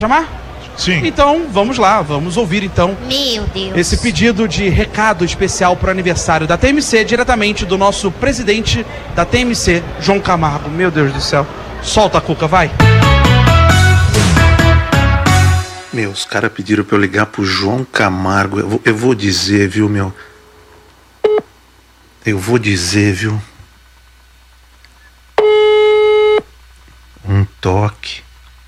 Chamar? Sim. Então, vamos lá, vamos ouvir então. Meu Deus. Esse pedido de recado especial para o aniversário da TMC, diretamente do nosso presidente da TMC, João Camargo. Meu Deus do céu. Solta a cuca, vai. Meu, os caras pediram pra eu ligar pro João Camargo. Eu vou dizer, viu, meu? Eu vou dizer, viu? Um toque.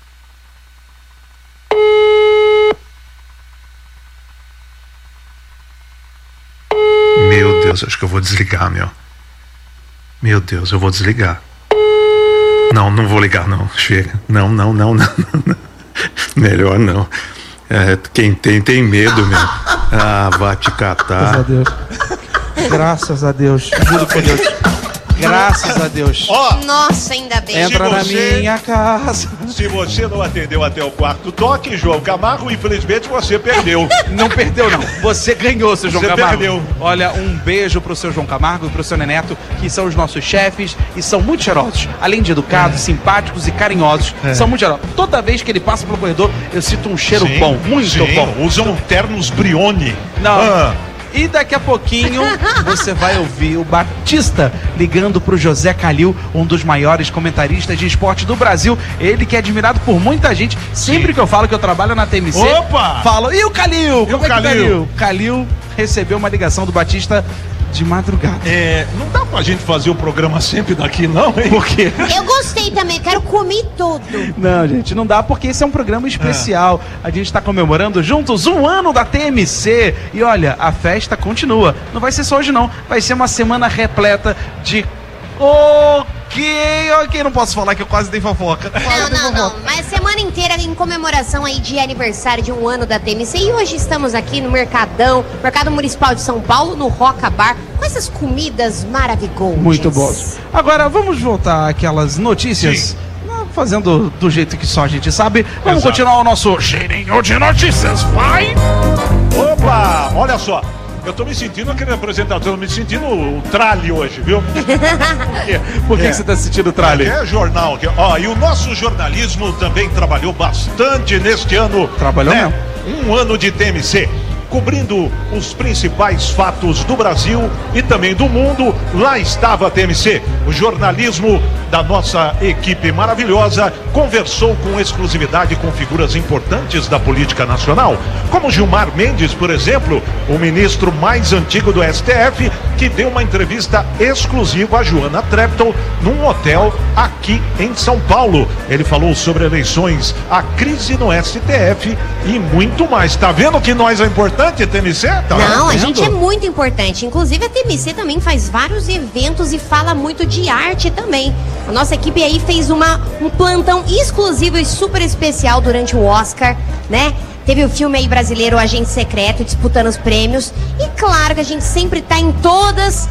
Meu Deus, acho que eu vou desligar, meu. Meu Deus, eu vou desligar. Não vou ligar, não. Chega. Não. Melhor não. Quem tem medo, meu. Ah, vai te catar. Graças a Deus. Graças a Deus. Juro por Deus. Graças a Deus. Nossa, ainda bem. Entra na minha casa. Se você não atendeu até o quarto toque, João Camargo, infelizmente você perdeu. Não perdeu, não. Você ganhou, seu João Você Camargo. perdeu. Olha, um beijo pro seu João Camargo e pro seu Neneto, que são os nossos chefes e são muito cheirosos. Além de educados, simpáticos e carinhosos, são muito cheirosos. Toda vez que ele passa pelo corredor, eu sinto um cheiro bom, muito bom. Usam ternos Brioni. Não. E daqui a pouquinho você vai ouvir o Batista ligando pro José Calil, um dos maiores comentaristas de esporte do Brasil. Ele que é admirado por muita gente. Sempre que eu falo que eu trabalho na TMC, falo, e o Calil? Como é que tá, Calil? Calil recebeu uma ligação do Batista de madrugada. Não dá pra gente fazer o programa sempre daqui, não, hein? Por quê? Eu gostei também, quero comer tudo. Não, gente, não dá porque esse é um programa especial. A gente tá comemorando juntos 1 ano da TMC. E olha, a festa continua. Não vai ser só hoje, não. Vai ser uma semana repleta de... Ok, não posso falar que eu quase dei fofoca. Não. Mas semana inteira em comemoração aí de aniversário de 1 ano da TMC. E hoje estamos aqui no Mercadão, Mercado Municipal de São Paulo, no Roca Bar, com essas comidas maravilhosas. Muito boas. Agora, vamos voltar àquelas notícias. Sim. Fazendo do jeito que só a gente sabe. Vamos continuar o nosso cheirinho de notícias, vai! Opa, olha só. Eu tô me sentindo aquele apresentador, me sentindo o tralhe hoje, viu? Por que você tá sentindo o tralhe? É jornal aqui. E o nosso jornalismo também trabalhou bastante neste ano. Trabalhou mesmo. 1 ano de TMC, cobrindo os principais fatos do Brasil e também do mundo. Lá estava a TMC, o jornalismo da nossa equipe maravilhosa conversou com exclusividade com figuras importantes da política nacional, como Gilmar Mendes, por exemplo, o ministro mais antigo do STF, que deu uma entrevista exclusiva a Joana Treptow num hotel aqui em São Paulo. Ele falou sobre eleições, a crise no STF e muito mais. Tá vendo que nós é importante, TMC? Não, a gente é muito importante. Inclusive a TMC também faz vários eventos e fala muito de arte também. A nossa equipe aí fez um plantão exclusivo e super especial durante o Oscar, né? Teve o filme aí brasileiro, O Agente Secreto, disputando os prêmios. E claro que a gente sempre tá em todas...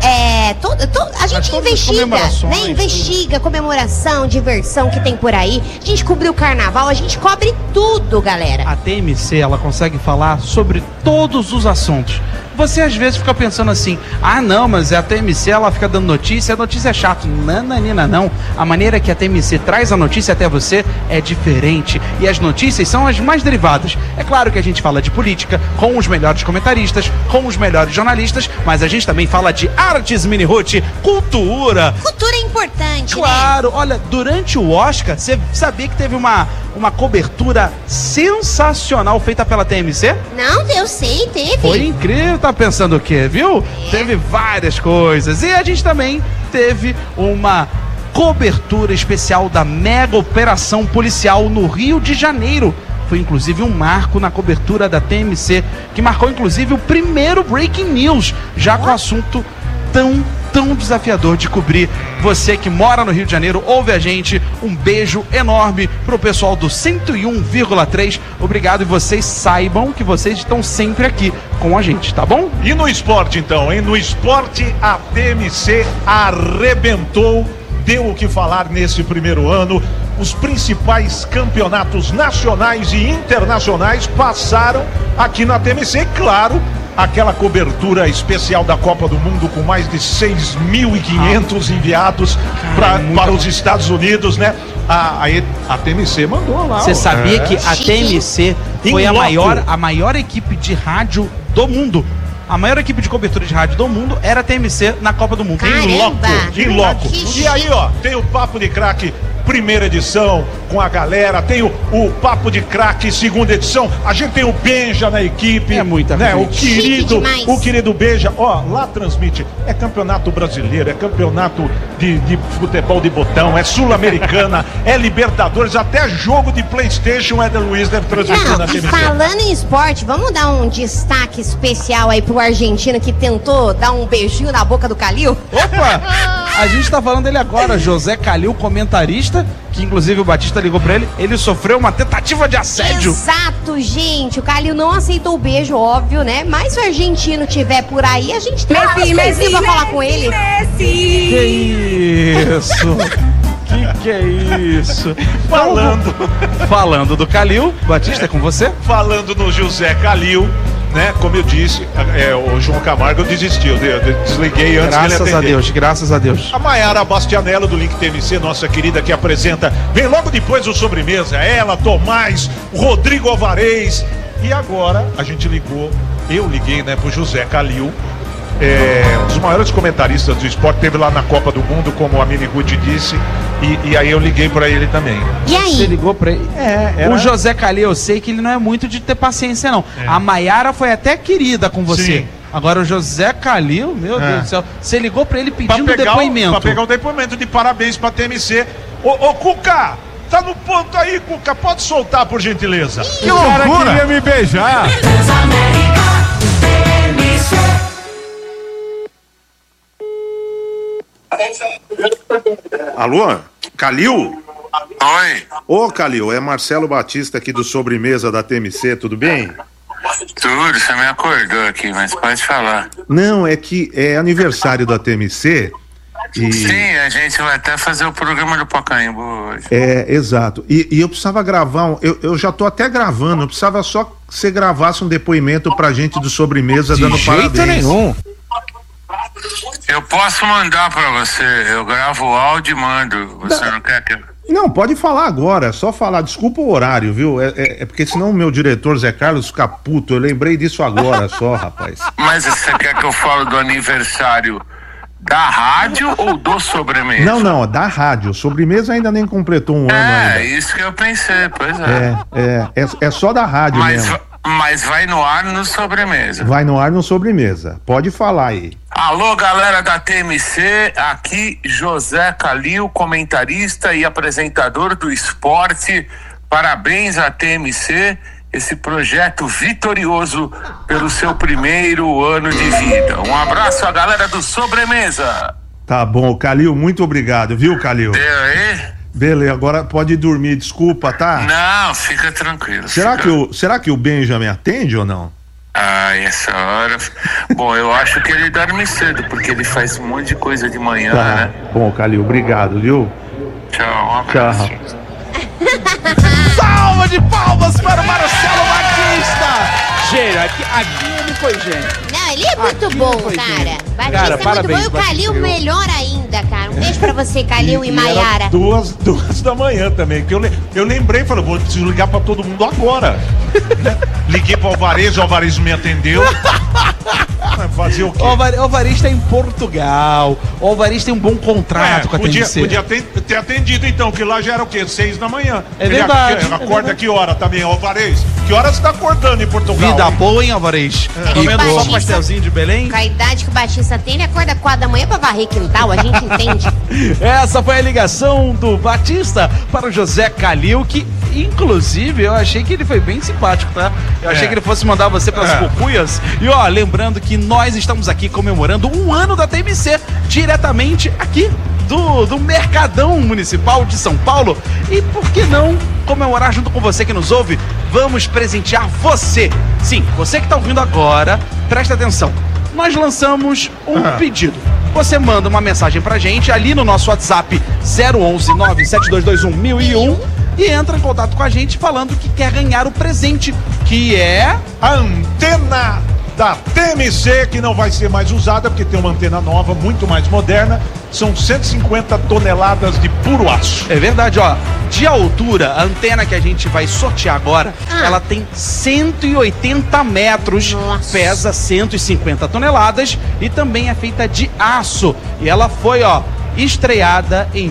a gente investiga, né? Investiga comemoração, diversão que tem por aí. A gente cobriu o carnaval, a gente cobre tudo, galera. A TMC, ela consegue falar sobre todos os assuntos. Você às vezes fica pensando assim, não, mas a TMC ela fica dando notícia, a notícia é chata. Não. A maneira que a TMC traz a notícia até você é diferente. E as notícias são as mais derivadas. É claro que a gente fala de política, com os melhores comentaristas, com os melhores jornalistas, mas a gente também fala de artes, mini-route, cultura. Cultura é importante, claro, né? Olha, durante o Oscar, você sabia que teve uma cobertura sensacional feita pela TMC? Não, eu sei, teve. Foi incrível, tá pensando o quê, viu? Teve várias coisas. E a gente também teve uma cobertura especial da mega operação policial no Rio de Janeiro. Foi inclusive um marco na cobertura da TMC, que marcou inclusive o primeiro Breaking News, já com o assunto tão desafiador de cobrir. Você que mora no Rio de Janeiro, ouve a gente, um beijo enorme pro pessoal do 101,3. Obrigado, e vocês saibam que vocês estão sempre aqui com a gente, tá bom? E no esporte então, hein? No esporte a TMC arrebentou, deu o que falar nesse primeiro ano. Os principais campeonatos nacionais e internacionais passaram aqui na TMC, claro, aquela cobertura especial da Copa do Mundo com mais de 6.500 enviados para os Estados Unidos, né? A TMC mandou lá. Você sabia que a TMC foi a maior equipe de rádio do mundo? A maior equipe de cobertura de rádio do mundo era a TMC na Copa do Mundo. Em loco. E aí, ó, tem o Papo de Craque primeira edição com a galera, tem o Papo de Craque segunda edição, a gente tem o Benja na equipe, muita né? gente. O querido Benja, ó, lá transmite, é campeonato brasileiro, é campeonato de futebol de botão, é sul-americana, é Libertadores, até jogo de PlayStation é da Luiz deve transmitir na TMC. Falando em esporte, vamos dar um destaque especial aí pro argentino que tentou dar um beijinho na boca do Calil? Opa! A gente tá falando dele agora, José Calil, comentarista, que inclusive o Batista ligou pra ele sofreu uma tentativa de assédio. Exato, gente, o Calil não aceitou o beijo, óbvio, né? Mas se o argentino tiver por aí, a gente tem uma coisinha pra falar com ele. Que isso? Que é isso? Falando do Calil, Batista, é com você? Falando no José Calil, né? Como eu disse, o João Camargo desistiu, eu desliguei antes dele atender. Graças a Deus. A Maiara Bastianello do Link TMC, nossa querida que apresenta, vem logo depois do Sobremesa, ela, Tomás, Rodrigo Alvarez. E agora a gente eu liguei, né, pro José Calil, um dos maiores comentaristas do esporte, teve lá na Copa do Mundo, como a Mini Ruth disse, e aí eu liguei pra ele também. E aí? Você ligou pra ele? O José Calil, eu sei que ele não é muito de ter paciência, não. A Maiara foi até querida com você. Sim. Agora o José Calil, meu Deus do céu, você ligou pra ele pedindo depoimento. Pra pegar o depoimento de parabéns pra TMC. Ô Cuca, tá no ponto aí, Cuca, pode soltar por gentileza. Que o cara queria me beijar. Alô? Calil? Oi. Ô, Calil, é Marcelo Batista aqui do Sobremesa da TMC, tudo bem? Tudo, você me acordou aqui, mas pode falar. Não, é que é aniversário da TMC e... Sim, a gente vai até fazer o programa do Pacaembu hoje. Exato. E eu precisava gravar, eu já tô até gravando, eu precisava só que você gravasse um depoimento pra gente do Sobremesa dando parabéns. De jeito nenhum. Eu posso mandar pra você, eu gravo o áudio e mando. Você não quer que... Não, pode falar agora, só falar. Desculpa o horário, viu? É porque senão o meu diretor Zé Carlos fica puto. Eu lembrei disso agora só, rapaz. Mas você quer que eu fale do aniversário da rádio ou do Sobremesa? Não, da rádio. Sobremesa ainda nem completou um ano ainda. É, isso que eu pensei, pois é. É só da rádio mesmo. Mas vai no ar no Sobremesa. Vai no ar no Sobremesa. Pode falar aí. Alô, galera da TMC, aqui José Calil, comentarista e apresentador do esporte. Parabéns à TMC, esse projeto vitorioso pelo seu primeiro ano de vida. Um abraço à galera do Sobremesa. Tá bom, Calil, muito obrigado, viu, Calil? Deu aí? Beleza, agora pode dormir, desculpa, tá? Não, fica tranquilo. Será que o Benjamin atende ou não? Essa hora... Bom, eu acho que ele dorme cedo, porque ele faz um monte de coisa de manhã, né? Bom, Calil, obrigado, viu? Tchau, um abraço. Tchau. Salva de palmas para o Marcelo Batista! Gênio, aqui ele foi gênio. Não, ele é muito bom, cara. Batista é parabéns, muito bom. E o Calil Batista. melhor ainda, cara. Um beijo pra você, Calil e Maiara. Era duas da manhã também, que eu lembrei, falei, preciso ligar pra todo mundo agora. Liguei pro Alvarez, o Alvarez me atendeu. Fazer o quê? O Alvarez tá em Portugal. O Alvarez tem um bom contrato com a TMC. Podia ter atendido então, que lá já era o quê? 6 da manhã. É verdade. Ele acorda que hora também, Alvarez? Que hora você tá acordando em Portugal? Vida boa, hein, Alvarez? Comendo só Batista, pastelzinho de Belém? Com a idade que o Batista tem, ele acorda 4 da manhã pra varrer quintal, a gente entende. Essa foi a ligação do Batista para o José Calil, que inclusive eu achei que ele foi bem simpático, tá? Eu achei que ele fosse mandar você pras cucuias. E ó, lembrando que nós estamos aqui comemorando um ano da TMC, diretamente aqui do Mercadão Municipal de São Paulo. E por que não comemorar junto com você que nos ouve? Vamos presentear você. Sim, você que tá ouvindo agora, presta atenção. Nós lançamos um pedido. Você manda uma mensagem pra gente ali no nosso WhatsApp 011 97221 1001 e entra em contato com a gente falando que quer ganhar o presente, que é a antena da TMC, que não vai ser mais usada, porque tem uma antena nova, muito mais moderna. São 150 toneladas de puro aço. É verdade, ó. De altura, a antena que a gente vai sortear agora, ela tem 180 metros, Nossa. pesa 150 toneladas e também é feita de aço. E ela foi, ó, estreada em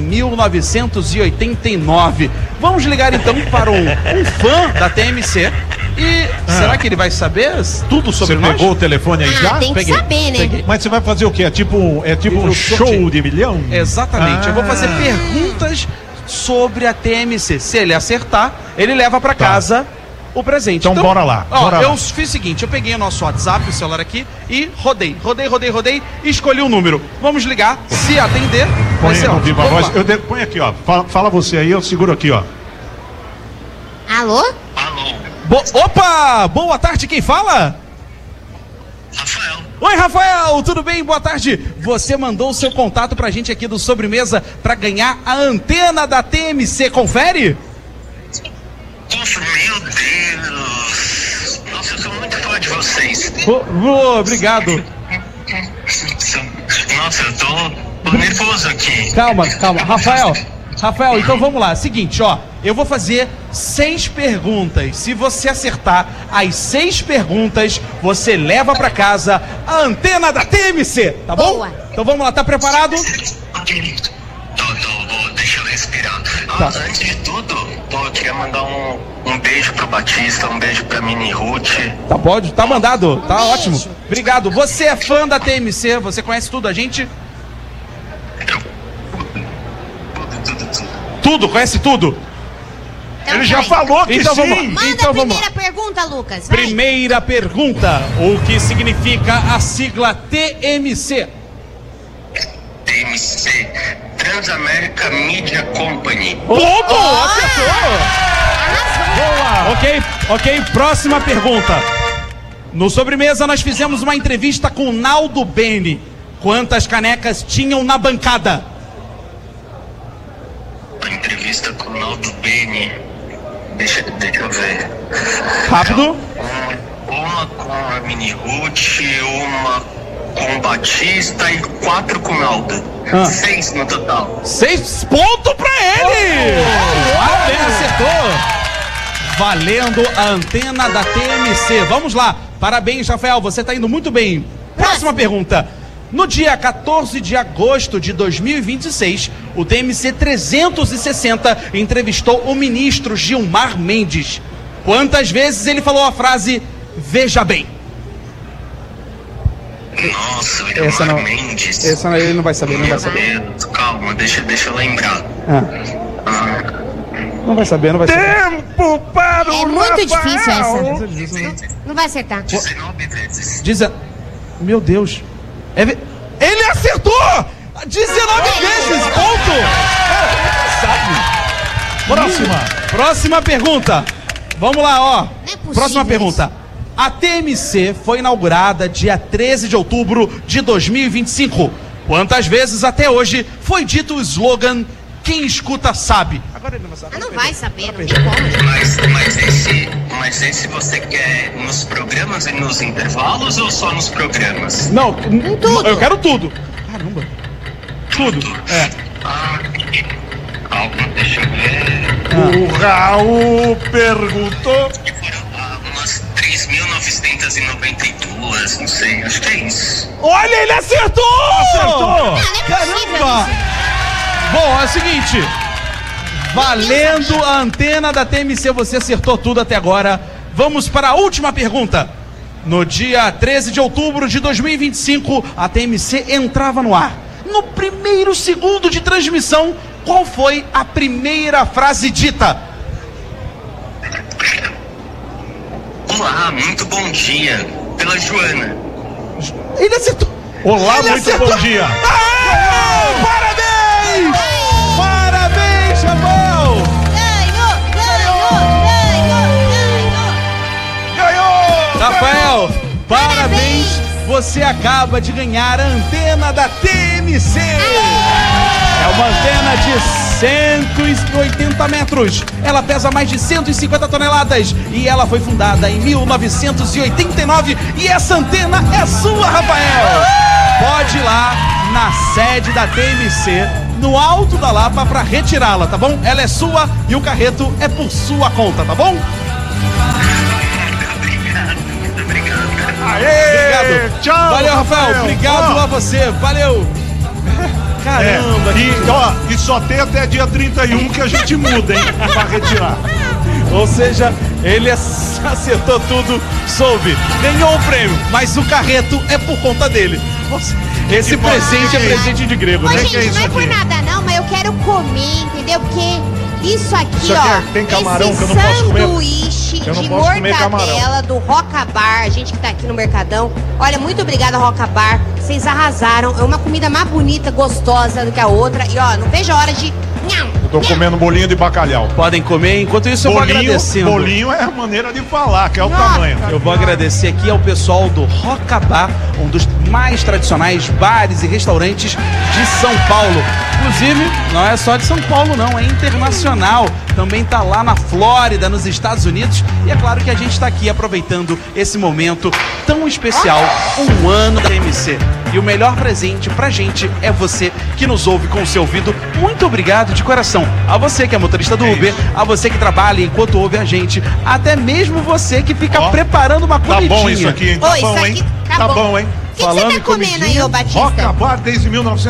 1989. Vamos ligar então para um fã da TMC. E será que ele vai saber tudo sobre Você nós? pegou o telefone aí já? Tem que Peguei. saber, né? Peguei. Mas você vai fazer o quê? É tipo um show sorteio. de milhão? Exatamente. Eu vou fazer perguntas sobre a TMC. Se ele acertar, ele leva pra casa o presente. Então bora lá, Ó, bora eu lá. fiz o seguinte, eu peguei o nosso WhatsApp, o celular aqui, e rodei, e escolhi um número. Vamos ligar, se atender, vai Põe ser no ótimo. viva Vamos voz. lá. Põe aqui, ó. Fala você aí, eu seguro aqui, ó. Alô? Opa! Boa tarde, quem fala? Rafael. Oi, Rafael, tudo bem? Boa tarde. Você mandou o seu contato pra gente aqui do Sobremesa pra ganhar a antena da TMC, confere? Meu Deus. Nossa, eu sou muito fã de vocês. Obrigado. Nossa, eu tô nervoso aqui. Calma. Rafael, então vamos lá. Seguinte, ó. Eu vou fazer 6 perguntas. Se você acertar as 6 perguntas, você leva pra casa a antena da TMC, tá bom? Boa. Então vamos lá, tá preparado? Deixa eu respirar. Tá. Antes de tudo, eu queria mandar um beijo pro Batista, um beijo pra Mini Ruth. Tá mandado, tá beijo. ótimo. Obrigado. Você é fã da TMC, você conhece tudo a gente? Tudo, conhece tudo? Então Ele já vai. falou que Então sim. vamos lá. Manda Então a vamos primeira pergunta, Lucas. Vai. Primeira pergunta: o que significa a sigla TMC? TMC, Transamerica Media Company. Acertou! Ok, próxima pergunta. No Sobremesa nós fizemos uma entrevista com o Naldo Bene. Quantas canecas tinham na bancada? A entrevista com o Naldo Bene. Deixa eu ver. Rápido. Uma com a Mini Ruth, uma com o Batista e 4 com o Naldo. 6 no total. 6 pontos pra ele! Bem, acertou! Valendo a antena da TMC. Vamos lá. Parabéns, Rafael. Você tá indo muito bem. Próxima pergunta. No dia 14 de agosto de 2026, o TMC 360 entrevistou o ministro Gilmar Mendes. Quantas vezes ele falou a frase "veja bem"? Nossa, o Essa Gilmar não- Mendes. Essa ele não vai saber, não vai Meu saber. Deus, calma, deixa eu lembrar. Não vai saber, não vai saber. Tempo para o É muito difícil Rafael. essa. Não vai acertar. 19 vezes. Meu Deus. Ele acertou! 19 vezes! Ponto! Próxima pergunta. Vamos lá, ó. possível Próxima pergunta. A TMC foi inaugurada dia 13 de outubro de 2025. Quantas vezes até hoje foi dito o slogan "Quem escuta sabe"? Agora ele não vai saber. Não vai saber, não tem como. Mas esse você quer nos programas e nos intervalos ou só nos programas? Não, tudo. eu quero tudo. Caramba. Tudo. É. Calma, deixa eu ver. O Raul perguntou. Umas 3.992, não sei, acho que é isso. Olha, ele acertou! Acertou! Caramba! Bom, é o seguinte. Valendo a antena da TMC, você acertou tudo até agora. Vamos para a última pergunta. No dia 13 de outubro de 2025, a TMC entrava no ar. No primeiro segundo de transmissão, qual foi a primeira frase dita? Olá, muito bom dia. Pela Joana. Ele acertou. Olá, Ele muito acertou. bom dia. Aê! Parabéns! Parabéns, Rafael! Ganhou! Rafael, parabéns! Você acaba de ganhar a antena da TMC! É uma antena de 180 metros. Ela pesa mais de 150 toneladas e ela foi fundada em 1989 e essa antena é sua, Rafael. Pode ir lá na sede da TMC, no Alto da Lapa, para retirá-la, tá bom? Ela é sua e o carreto é por sua conta, tá bom? Aê, obrigado. Tchau, valeu, Rafael. Obrigado a você. Valeu. Caramba. E só tem até dia 31 que a gente muda, hein? Pra retirar. Ou seja, ele acertou tudo, soube, ganhou o prêmio, mas o carreto é por conta dele. Esse presente é presente de grego, Ô, né? gente, não é por nada não, mas eu quero comer, entendeu? Porque isso aqui, ó, tem camarão esse que eu não posso comer. sanduíche Eu não de posso comer mortadela do Roca Bar, a gente que tá aqui no Mercadão. Olha, muito obrigada, Roca Bar. Vocês arrasaram. É uma comida mais bonita, gostosa do que a outra. E ó, não vejo a hora de... Eu tô comendo bolinho de bacalhau. Podem comer, enquanto isso eu vou agradecendo. Bolinho é a maneira de falar, que é o tamanho. Eu vou agradecer aqui ao pessoal do Roca Bar, um dos mais tradicionais bares e restaurantes de São Paulo. Inclusive, não é só de São Paulo não, é internacional. Também tá lá na Flórida, nos Estados Unidos. E é claro que a gente tá aqui aproveitando esse momento tão especial, um ano da TMC. E o melhor presente pra gente é você que nos ouve com o seu ouvido. Muito obrigado de coração. A você que é motorista do Uber, a você que trabalha enquanto ouve a gente, até mesmo você que fica preparando uma comidinha. Tá bom isso aqui, hein? Tá bom, hein? Tá bom, hein? O que você tá comendo aí, ô Batista? Roca Bar desde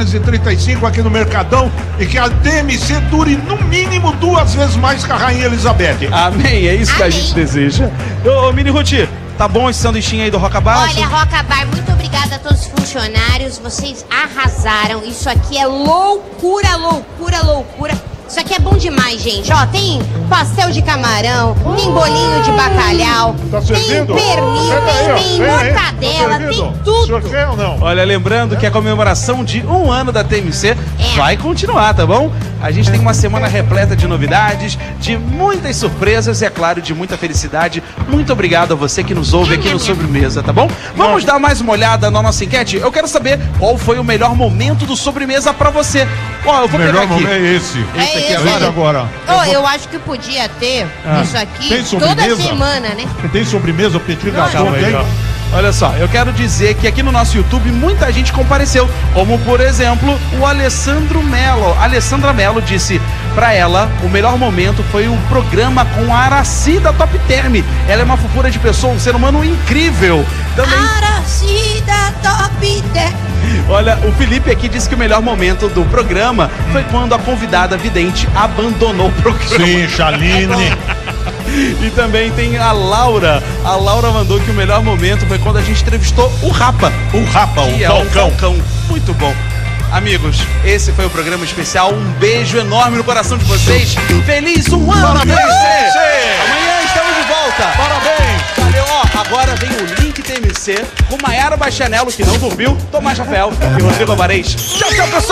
1935 aqui no Mercadão e que a TMC dure no mínimo 2 vezes mais que a Rainha Elizabeth. Amém, é isso que a gente deseja. Ô, Mini Ruth, tá bom esse sanduichinho aí do Roca Bar? Olha, Roca Bar, muito obrigada a todos os funcionários, vocês arrasaram. Isso aqui é loucura, loucura, loucura. Isso aqui é bom demais, gente. Ó, tem pastel de camarão, tem bolinho de bacalhau, tem pernil, tem mortadela, tem tudo. O senhor quer ou não? Olha, lembrando que a comemoração de 1 ano da TMC vai continuar, tá bom? A gente tem uma semana repleta de novidades, de muitas surpresas e, é claro, de muita felicidade. Muito obrigado a você que nos ouve aqui no Sobremesa, tá bom? Vamos dar mais uma olhada na nossa enquete? Eu quero saber qual foi o melhor momento do Sobremesa pra você. Ó, eu vou pegar aqui. O melhor momento é esse. Esse aqui agora. Eu acho que podia ter isso aqui tem toda semana, né? Tem sobremesa, o Petit Gâteau, tem? Olha só, eu quero dizer que aqui no nosso YouTube muita gente compareceu, como por exemplo o Alessandro Mello. Alessandra Mello disse pra ela, o melhor momento foi o programa com a Araci da Top Term. Ela é uma fofura de pessoa, um ser humano incrível. Também... Araci da Top Term. Olha, o Felipe aqui disse que o melhor momento do programa foi quando a convidada vidente abandonou o programa. Sim, Chaline. E também tem a Laura. A Laura mandou que o melhor momento foi quando a gente entrevistou o Rapa. O Rapa, o Falcão. Muito bom. Amigos, esse foi o programa especial. Um beijo enorme no coração de vocês. Feliz 1 ano, TMC! Amanhã estamos de volta. Parabéns! Valeu, ó. Agora vem o Link TMC com Maiara Bastianello, que não dormiu, Tomás Rafael e Rodrigo Alvarez. Tchau, tchau, pessoal!